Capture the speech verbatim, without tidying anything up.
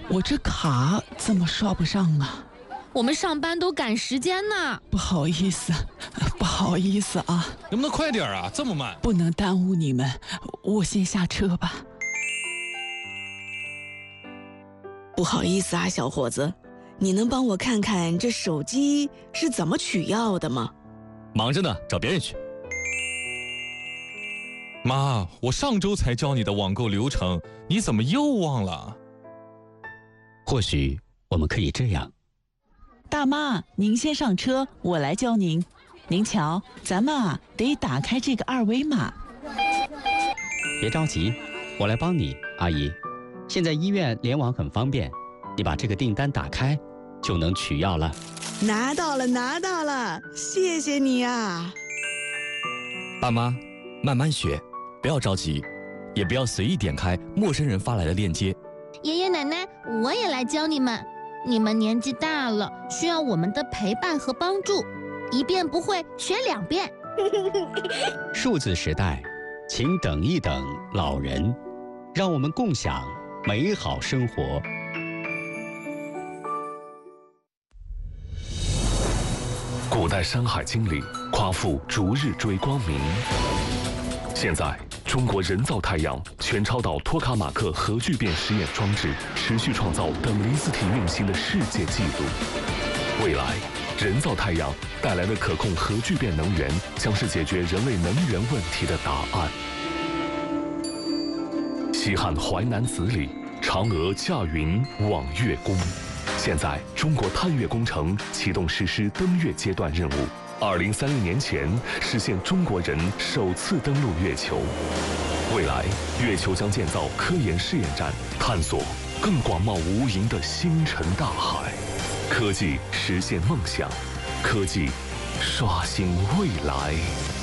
我这卡怎么刷不上啊？ 我们上班都赶时间呢。 不好意思，不好意思啊。 能不能快点啊？这么慢。 不能耽误你们，我先下车吧。 不好意思啊，小伙子，你能帮我看看这手机是怎么取药的吗？ 忙着呢，找别人去。 妈，我上周才教你的网购流程，你怎么又忘了？ 或许我们可以这样。 大妈，您先上车，我来教您。您瞧，咱们啊得打开这个二维码。 别着急，我来帮你，阿姨。现在医院联网很方便，你把这个订单打开，就能取药了。 拿到了，拿到了，谢谢你啊！ 爸妈，慢慢学，不要着急，也不要随意点开陌生人发来的链接。 爷爷奶奶，我也来教你们。你们年纪大了，需要我们的陪伴和帮助，一遍不会学两遍。 数字时代，请等一等老人，让我们共享美好生活。 古代《山海经》里夸父逐日追光明，现在中国人造太阳全超导托卡马克核聚变实验装置持续创造等离子体运行的世界纪录。未来，人造太阳带来的可控核聚变能源将是解决人类能源问题的答案。西汉《淮南子》里，嫦娥驾云望月宫。现在，中国探月工程启动实施登月阶段任务。二零三零年前实现中国人首次登陆月球。未来，月球将建造科研试验站，探索更广袤无垠的星辰大海。科技实现梦想，科技刷新未来。